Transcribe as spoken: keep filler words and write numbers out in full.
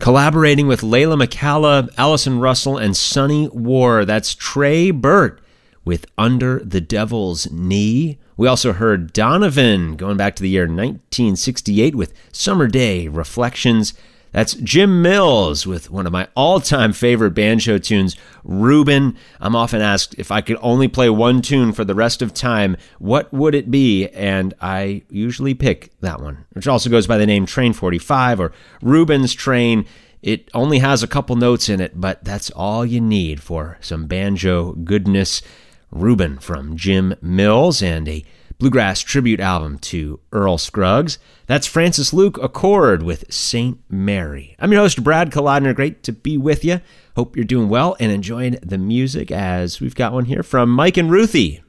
Collaborating with Layla McCalla, Allison Russell, and Sonny War. That's Trey Burt with Under the Devil's Knee. We also heard Donovan, going back to the year nineteen sixty-eight, with Summer Day Reflections. That's Jim Mills with one of my all-time favorite banjo tunes, Reuben. I'm often asked if I could only play one tune for the rest of time, what would it be? And I usually pick that one, which also goes by the name Train forty-five or Reuben's Train. It only has a couple notes in it, but that's all you need for some banjo goodness. Reuben from Jim Mills, and a bluegrass tribute album to Earl Scruggs. That's Francis Luke Accord with Saint Mary. I'm your host, Brad Kalodner. Great to be with you. Hope you're doing well and enjoying the music, as we've got one here from Mike and Ruthie.